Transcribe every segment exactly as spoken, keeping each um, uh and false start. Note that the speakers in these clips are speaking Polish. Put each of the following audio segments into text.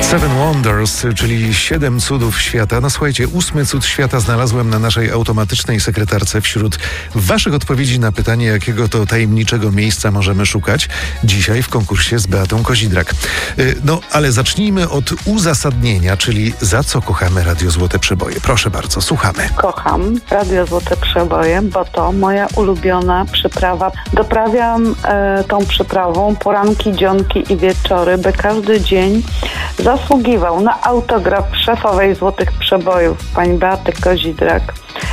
Seven Wonders, czyli siedem cudów świata. No słuchajcie, ósmy cud świata znalazłem na naszej automatycznej sekretarce wśród waszych odpowiedzi na pytanie, jakiego to tajemniczego miejsca możemy szukać dzisiaj w konkursie z Beatą Kozidrak. No, ale zacznijmy od uzasadnienia, czyli za co kochamy Radio Złote Przeboje. Proszę bardzo, słuchamy. Kocham Radio Złote Przeboje, bo to moja ulubiona przyprawa. Doprawiam e, tą przyprawą poranki, dzionki i wieczory, by każdy dzień zasługiwał na autograf szefowej Złotych Przebojów, pani Beaty Kozidrak,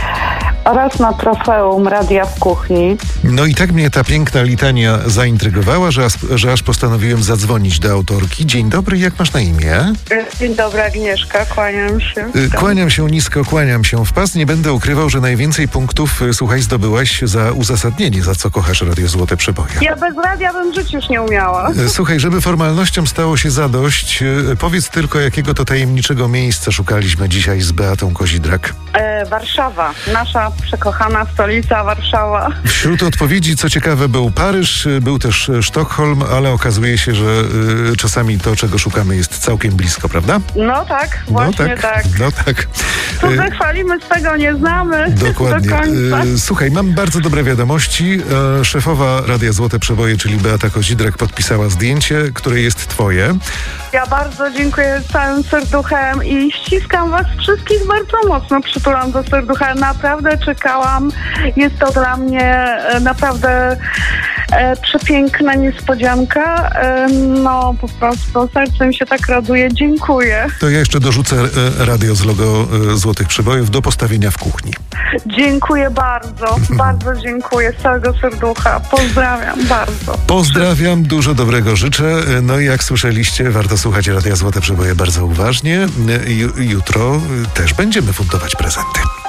oraz na trofeum Radia w Kuchni. No i tak mnie ta piękna litania zaintrygowała, że aż, że aż postanowiłem zadzwonić do autorki. Dzień dobry, jak masz na imię? Dzień dobry, Agnieszka, kłaniam się. Kłaniam się nisko, kłaniam się w pas. Nie będę ukrywał, że najwięcej punktów, słuchaj, zdobyłaś za uzasadnienie, za co kochasz Radio Złote Przeboje. Ja bez radia bym żyć już nie umiała. Słuchaj, żeby formalnościom stało się zadość, powiedz tylko, jakiego to tajemniczego miejsca szukaliśmy dzisiaj z Beatą Kozidrak. E, Warszawa, nasza przekochana stolica Warszawa. Wśród odpowiedzi, co ciekawe, był Paryż, był też Sztokholm, ale okazuje się, że y, czasami to, czego szukamy, jest całkiem blisko, prawda? No tak, właśnie no tak, tak. No tak. Cudze chwalimy, z tego nie znamy. Dokładnie. Do końca. Y, słuchaj, mam bardzo dobre wiadomości. Y, szefowa Radia Złote Przeboje, czyli Beata Kozidrak, podpisała zdjęcie, które jest twoje. Ja bardzo dziękuję całym serduchem i ściskam was wszystkich bardzo mocno, przytulam do serducha. Naprawdę czekałam. Jest to dla mnie e, naprawdę e, przepiękna niespodzianka. E, no po prostu serce mi się tak raduje. Dziękuję. To ja jeszcze dorzucę e, radio z logo e, Złotych Przebojów do postawienia w kuchni. Dziękuję bardzo. Bardzo dziękuję z całego serducha. Pozdrawiam bardzo. Pozdrawiam, dużo dobrego życzę. No i jak słyszeliście, warto słuchać Radia Złote Przeboje bardzo uważnie. Jutro też będziemy fundować prezenty.